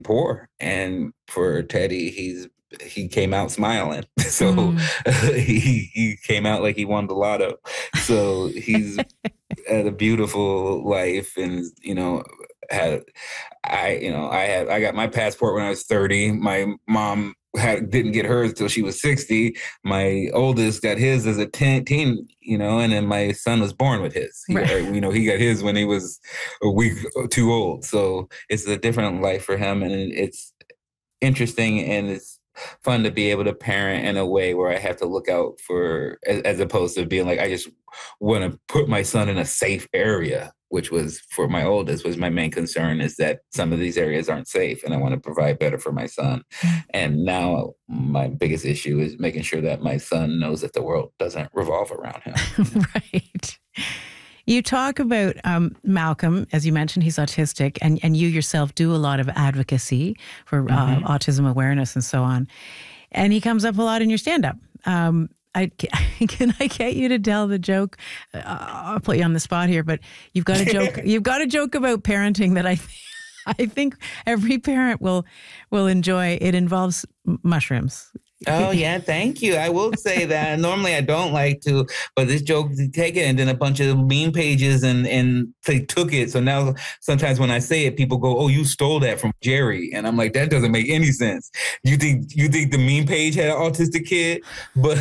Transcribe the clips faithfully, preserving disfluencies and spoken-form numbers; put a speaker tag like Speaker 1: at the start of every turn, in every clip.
Speaker 1: poor. And for Teddy, he's he came out smiling. So
Speaker 2: Mm.
Speaker 1: he he came out like he won the lotto. So he's had a beautiful life, and you know, had I you know I had I got my passport when I was thirty. My mom had didn't get hers till she was sixty. My oldest got his as a teen, teen you know, and then my son was born with his. He,
Speaker 2: Right.
Speaker 1: you know, he got his when he was a week or two old. So it's a different life for him, and it's interesting, and it's fun to be able to parent in a way where I have to look out for, as, as opposed to being like, I just want to put my son in a safe area, which was for my oldest was my main concern, is that some of these areas aren't safe and I want to provide better for my son.
Speaker 2: Mm.
Speaker 1: And now my biggest issue is making sure that my son knows that the world doesn't revolve around him.
Speaker 2: Right. You talk about um, Malcolm, as you mentioned, he's autistic, and, and you yourself do a lot of advocacy for uh,
Speaker 1: Mhm.
Speaker 2: autism awareness and so on. And he comes up a lot in your stand-up. Um, I, can I get you to tell the joke? Uh, I'll put you on the spot here, but you've got a joke. You've got a joke about parenting that I, I think every parent will will enjoy. It involves m- mushrooms.
Speaker 1: Oh yeah, thank you. I will say that normally I don't like to, but this joke take it, and then a bunch of meme pages and and they took it. So now sometimes when I say it, people go, "Oh, you stole that from Jerry," and I'm like, that doesn't make any sense. You think you think the meme page had an autistic kid, but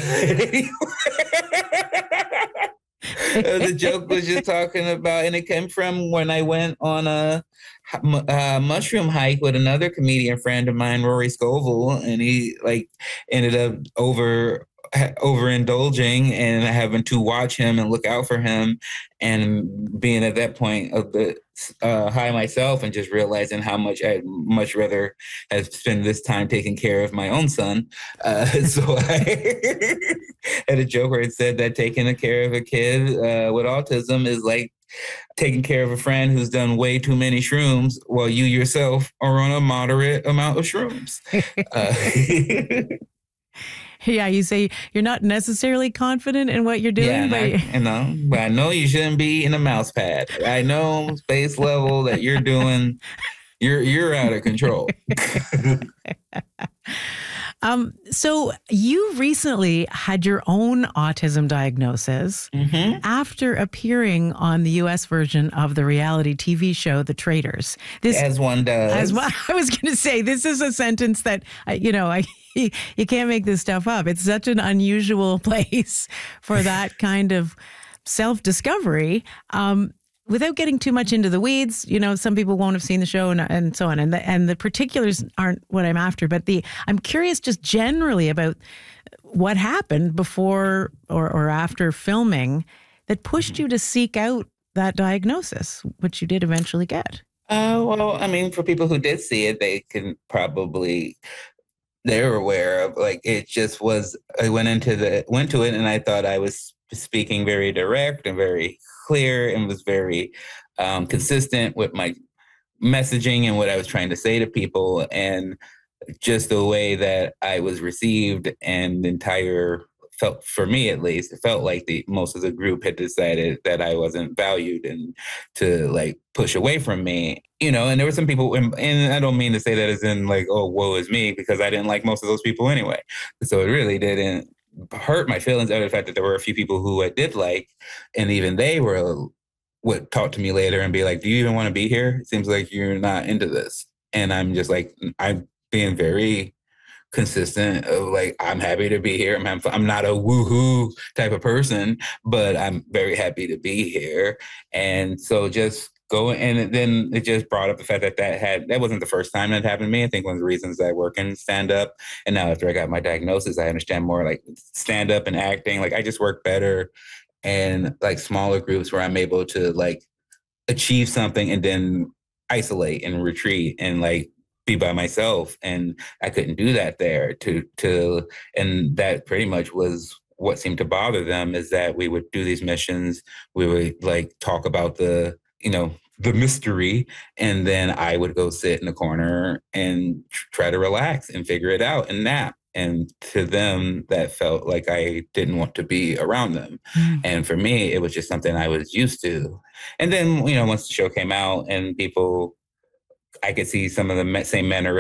Speaker 1: the joke was just talking about, and it came from when I went on a, a mushroom hike with another comedian friend of mine, Rory Scovel, and he like ended up over overindulging and having to watch him and look out for him, and being at that point of the uh, high myself, and just realizing how much I'd much rather have spent this time taking care of my own son. Uh, so I had a joke where it said that taking care of a kid uh, with autism is like taking care of a friend who's done way too many shrooms while you yourself are on a moderate amount of shrooms. Uh,
Speaker 2: Yeah, you say you're not necessarily confident in what you're
Speaker 1: yeah,
Speaker 2: doing,
Speaker 1: and
Speaker 2: but
Speaker 1: I, you know, but I know you shouldn't be in a mouse pad. I know space level that you're doing, you're you're out of control.
Speaker 2: um, so you recently had your own autism diagnosis
Speaker 1: Mm-hmm.
Speaker 2: after appearing on the U S version of the reality T V show The Traitors. This,
Speaker 1: As one does.
Speaker 2: as well, I was going to say, this is a sentence that uh, you know, I you can't make this stuff up. It's such an unusual place for that kind of self-discovery. Um, without getting too much into the weeds, you know, some people won't have seen the show and, and so on. And the, and the particulars aren't what I'm after, but the I'm curious just generally about what happened before or, or after filming that pushed you to seek out that diagnosis, which you did eventually get.
Speaker 1: Uh, well, I mean, for people who did see it, they can probably they're aware of, like, it just was. I went into the went to it, and I thought I was speaking very direct and very clear, and was very um, consistent with my messaging and what I was trying to say to people, and just the way that I was received, and the entire felt, for me at least, it felt like the most of the group had decided that I wasn't valued, and to like push away from me, you know. And there were some people, and, and I don't mean to say that as in like, oh, woe is me, because I didn't like most of those people anyway. So it really didn't hurt my feelings out of the fact that there were a few people who I did like, and even they were would talk to me later and be like, do you even want to be here? It seems like you're not into this. And I'm just like, I'm being very consistent of like, I'm happy to be here. I'm, I'm not a woohoo type of person, but I'm very happy to be here. And so just go, and then it just brought up the fact that that had, that wasn't the first time that happened to me. I think one of the reasons I work in stand up, and now after I got my diagnosis, I understand more like stand up and acting. Like I just work better and like smaller groups where I'm able to like achieve something and then isolate and retreat and like be by myself. And I couldn't do that there to, to, and that pretty much was what seemed to bother them, is that we would do these missions. We would like talk about the, you know, the mystery. And then I would go sit in the corner and try to relax and figure it out and nap. And to them, that felt like I didn't want to be around them.
Speaker 2: Mm.
Speaker 1: And for me, it was just something I was used to. And then, you know, once the show came out and people I could see some of the same men